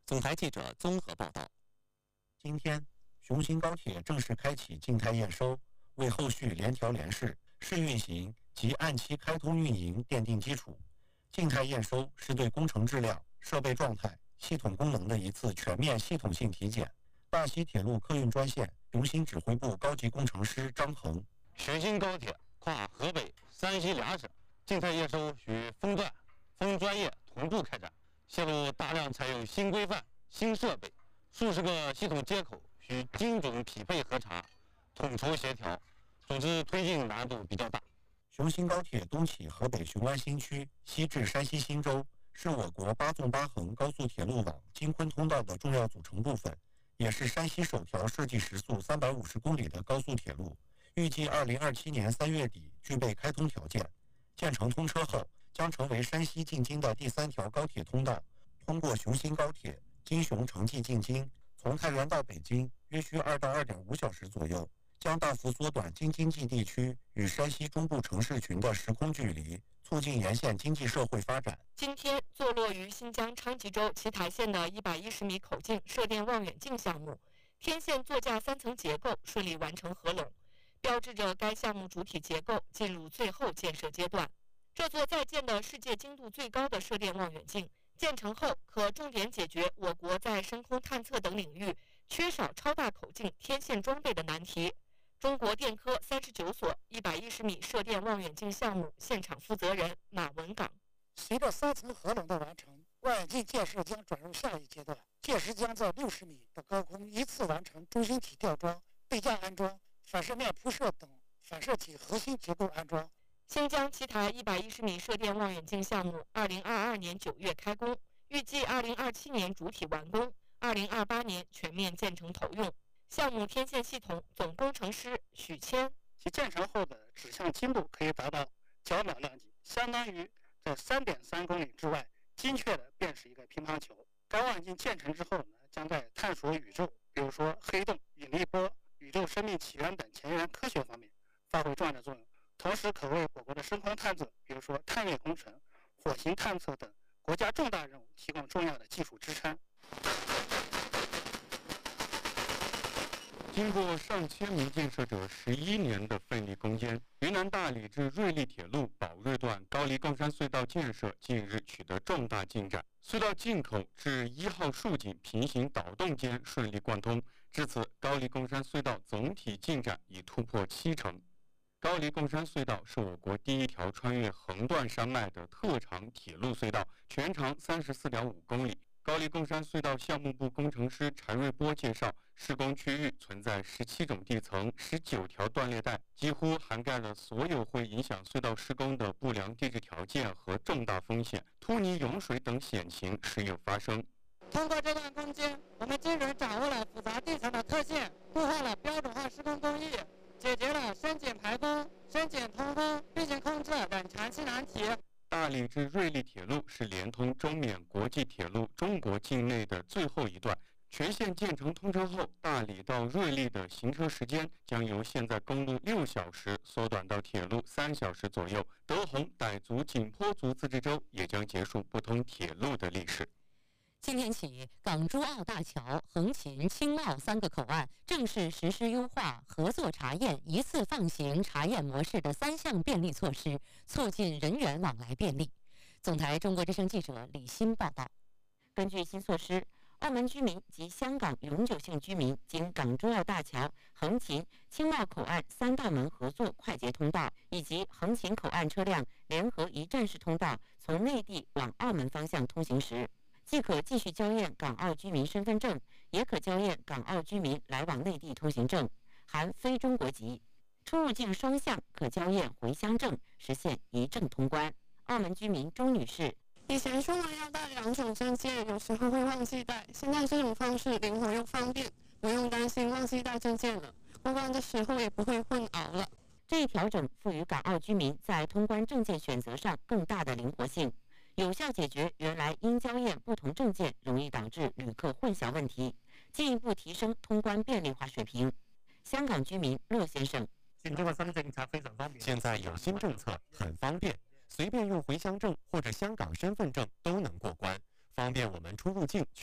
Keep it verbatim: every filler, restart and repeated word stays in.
总台记者综合报道。 今天，雄新高铁正式开启静态验收，为后续联调联试、试运行及按期开通运营奠定基础。静态验收是对工程质量、设备状态、系统功能的一次全面系统性体检。大西铁路客运专线雄新指挥部高级工程师张恒： 雄新高铁跨河北、山西两省，静态验收与分段、分专业同步开展，线路大量采用新规范、新设备，数十个系统接口需精准匹配核查、统筹协调，组织推进难度比较大。 雄新高铁东起河北雄安新区，西至山西忻州，是我国八纵八横高速铁路网京昆通道的重要组成部分，也是山西首条设计时速三百五十公里的高速铁路。预计二零二七年三月底具备开通条件。建成通车后，将成为山西进京的第三条高铁通道。通过雄新高铁，京雄城际进京，从太原到北京约需二到二点五小时左右，将大幅缩短京津冀地区与山西中部城市群的时空距离，促进沿线经济社会发展。 今天，坐落于新疆昌吉州奇台县的一百一十米口径射电望远镜项目，天线座架三层结构顺利完成合拢，标志着该项目主体结构进入最后建设阶段。这座在建的世界精度最高的射电望远镜建成后，可重点解决我国在深空探测等领域缺少超大口径天线装备的难题。中国电科三十九所一百一十米射电望远镜项目现场负责人马文岗： 随着三层合拢的完成，望远镜建设将转入下一阶段，届时将在六十米的高空依次完成中心体吊装、背架安装、反射面铺设等反射体核心结构安装。 新疆奇台一百一十米射电望远镜项目二零二二年九月开工，预计二零二七年主体完工，二零二八年全面建成投用。项目天线系统总工程师许谦： 其建成后的指向精度可以达到角秒量级，相当于在三点三公里之外精确地辨识一个乒乓球。该望远镜建成之后呢，将在探索宇宙，比如说黑洞、引力波、宇宙生命起源等前沿科学方面发挥重要的作用，同时可为我国的深空探测，比如说探月工程、火星探测等国家重大任务提供重要的技术支撑。 经过上千名建设者十一年的奋力攻坚，云南大理至瑞丽铁路宝瑞段高黎贡山隧道建设近日取得重大进展，隧道进口至一号竖井平行导洞间顺利贯通，至此高黎贡山隧道总体进展已突破七成。高黎贡山隧道是我国第一条穿越横断山脉的特长铁路隧道，全长三十四点五公里。高黎贡山隧道项目部工程师柴瑞波介绍，施工区域存在十七种地层、十九条断裂带，几乎涵盖了所有会影响隧道施工的不良地质条件和重大风险，突泥涌水等险情时有发生。 通过这段攻坚，我们精准掌握了复杂地层的特性，固化了标准化施工工艺，解决了深井排工、深井通风、运行控制等长期难题。 大理至瑞丽铁路是连通中缅国际铁路中国境内的最后一段，全线建成通车后，大理到瑞丽的行车时间将由现在公路六小时缩短到铁路三小时左右。德宏、傣族、景颇族自治州也将结束不通铁路的历史。 今天起，港珠澳大桥、横琴、青茂三个口岸正式实施优化合作查验、一次放行查验模式的三项便利措施，促进人员往来便利。总台中国之声记者李欣报道。根据新措施，澳门居民及香港永久性居民经港珠澳大桥、横琴、青茂口岸三道门合作快捷通道以及横琴口岸车辆联合一站式通道从内地往澳门方向通行时，既可继续交验港澳居民身份证，也可交验港澳居民来往内地通行证，含非中国籍。出入境双向可交验回乡证，实现一证通关。澳门居民钟女士： 以前出门要带两种证件，有时候会忘记带，现在这种方式灵活又方便，不用担心忘记带证件了，过关的时候也不会混淆了。 这一调整赋予港澳居民在通关证件选择上更大的灵活性，有效解决原来因交验不同证件容易导致旅客混淆问题，进一步提升通关便利化水平。香港居民乐先生： 现在的新政策非常方便， 现在有新政策，很方便，随便用回乡证或者香港身份证都能过关，方便我们出入境去